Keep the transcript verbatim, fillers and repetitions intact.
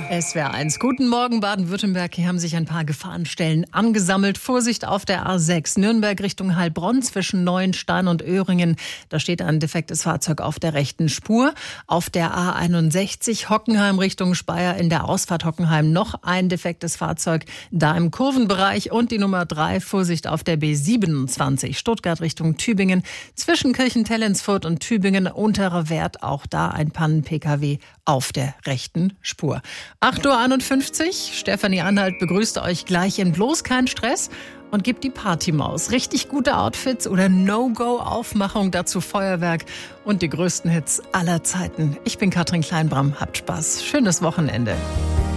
S W R eins. Guten Morgen, Baden-Württemberg. Hier haben sich ein paar Gefahrenstellen angesammelt. Vorsicht auf der A sechs. Nürnberg Richtung Heilbronn zwischen Neuenstein und Öhringen. Da steht ein defektes Fahrzeug auf der rechten Spur. Auf der A einundsechzig Hockenheim Richtung Speyer in der Ausfahrt Hockenheim noch ein defektes Fahrzeug. Da im Kurvenbereich. Und die Nummer drei, Vorsicht auf der B siebenundzwanzig Stuttgart Richtung Tübingen. Zwischen Kirchen-Tellinsfurt und Tübingen unterer Wert. Auch da ein Pannen-P K W auf der rechten Spur. acht Uhr einundfünfzig, Stefanie Anhalt begrüßt euch gleich in Bloß kein Stress und gibt die Partymaus. Richtig gute Outfits oder No-Go-Aufmachung, dazu Feuerwerk und die größten Hits aller Zeiten. Ich bin Katrin Kleinbram, habt Spaß, schönes Wochenende.